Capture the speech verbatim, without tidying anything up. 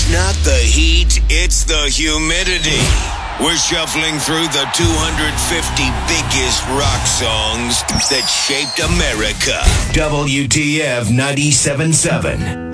not the heat, it's the humidity. We're shuffling through the two hundred fifty biggest rock songs that shaped America. W T F ninety-seven point seven.